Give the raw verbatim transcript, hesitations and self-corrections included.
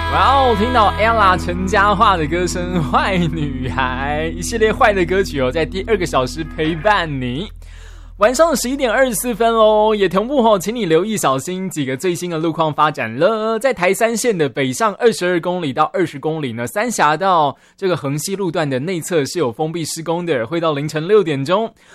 哇哦，听到 Ella 陈嘉桦的歌声《坏女孩》，一系列坏的歌曲哦，在第二个小时陪伴你。晚上十一点二十四分喽，也同步吼，请你留意小心几个最新的路况发展了。在台三线的北上二十二公里到二十公里呢，三峡到这个横溪路段的内侧是有封闭施工的，会到凌晨六点钟。